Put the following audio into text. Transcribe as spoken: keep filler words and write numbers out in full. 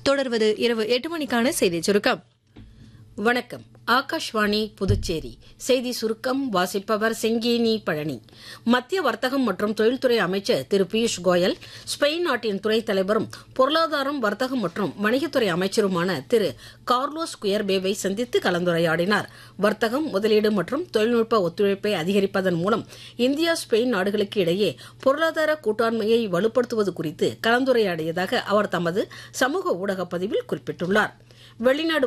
தொடர்வது இரவு எட்டு மணிக்கான செய்தி சுருக்கம். வணக்கம். ஆகாஷ்வாணி புதுச்சேரி செய்தி சுருக்கம் வாசிப்பவர் செங்கேனி பழனி. மத்திய வர்த்தகம் மற்றும் தொழில்துறை அமைச்சர் திரு பியூஷ் கோயல், ஸ்பெயின் நாட்டின் துணைத் தலைவரும் பொருளாதாரம், வர்த்தகம் மற்றும் வணிகத்துறை அமைச்சருமான திரு கார்லோஸ் குயர்பேவை சந்தித்து கலந்துரையாடினார். வர்த்தகம், முதலீடு மற்றும் தொழில்நுட்ப ஒத்துழைப்பை அதிகரிப்பதன் மூலம் இந்தியா, ஸ்பெயின் நாடுகளுக்கு இடையே பொருளாதார கூட்டாண்மையை வலுப்படுத்துவது குறித்து கலந்துரையாடியதாக அவர் தமது சமூக ஊடக பதிவில் குறிப்பிட்டுள்ளார். வெளிநாடு